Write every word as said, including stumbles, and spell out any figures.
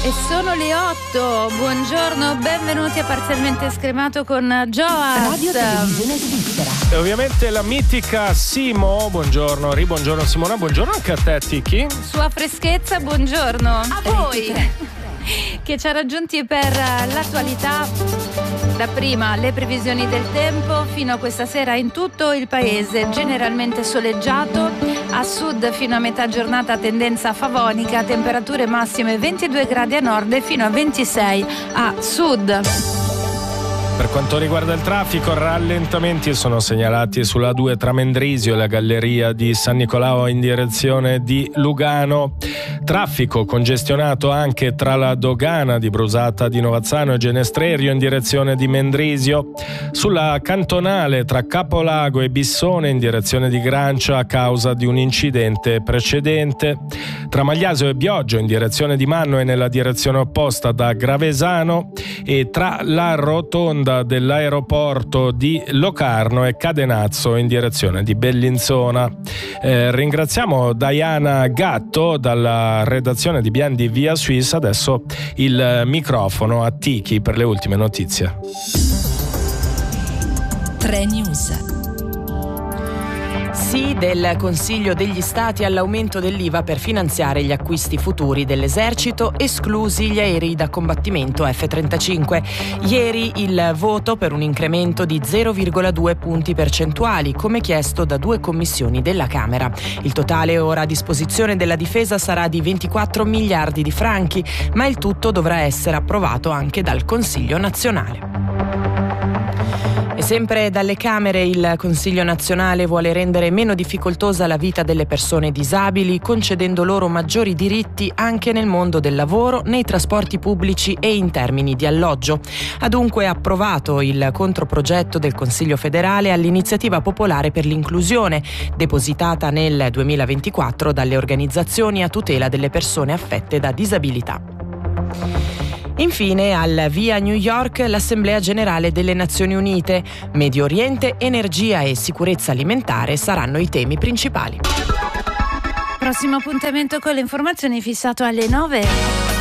E sono le otto, buongiorno, benvenuti a Parzialmente Scremato con Joas. Radio Televisione Svizzera. E ovviamente la mitica Simo, buongiorno, ribuongiorno Simona, buongiorno anche a te Tiki. Sua freschezza, buongiorno a voi che ci ha raggiunti per l'attualità. Da prima le previsioni del tempo, fino a questa sera in tutto il paese generalmente soleggiato, a sud fino a metà giornata tendenza favonica, temperature massime ventidue gradi a nord e fino a ventisei a sud. Per quanto riguarda il traffico, rallentamenti sono segnalati sulla A due tra Mendrisio e la galleria di San Nicolao in direzione di Lugano. Traffico congestionato anche tra la dogana di Brusata di Novazzano e Genestrerio in direzione di Mendrisio. Sulla cantonale tra Capolago e Bissone in direzione di Grancia a causa di un incidente precedente. Tra Magliasio e Bioggio in direzione di Manno e nella direzione opposta da Gravesano, e tra la rotonda dell'aeroporto di Locarno e Cadenazzo in direzione di Bellinzona. Eh, ringraziamo Diana Gatto dalla redazione di B and D Via Suisse. Adesso il microfono a Tiki per le ultime notizie. tre News. Sì del Consiglio degli Stati all'aumento dell'I V A per finanziare gli acquisti futuri dell'esercito, esclusi gli aerei da combattimento F trentacinque. Ieri il voto per un incremento di zero virgola due punti percentuali, come chiesto da due commissioni della Camera. Il totale ora a disposizione della difesa sarà di ventiquattro miliardi di franchi, ma il tutto dovrà essere approvato anche dal Consiglio nazionale. E sempre dalle Camere il Consiglio nazionale vuole rendere meno difficoltosa la vita delle persone disabili, concedendo loro maggiori diritti anche nel mondo del lavoro, nei trasporti pubblici e in termini di alloggio. Ha dunque approvato il controprogetto del Consiglio federale all'iniziativa popolare per l'inclusione, depositata nel duemilaventiquattro dalle organizzazioni a tutela delle persone affette da disabilità. Infine, al via New York, l'Assemblea Generale delle Nazioni Unite. Medio Oriente, energia e sicurezza alimentare saranno i temi principali. Prossimo appuntamento con le informazioni fissato alle nove.